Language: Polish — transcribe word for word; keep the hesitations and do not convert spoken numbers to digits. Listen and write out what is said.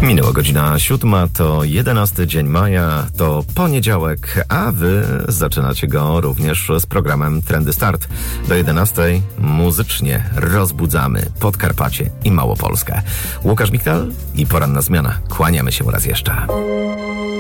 Minęła godzina siódma, to jedenasty dzień maja, to poniedziałek, a wy zaczynacie go również z programem Trendy Start. Do jedenastej muzycznie rozbudzamy Podkarpacie i Małopolskę. Łukasz Michtal i poranna zmiana. Kłaniamy się raz jeszcze.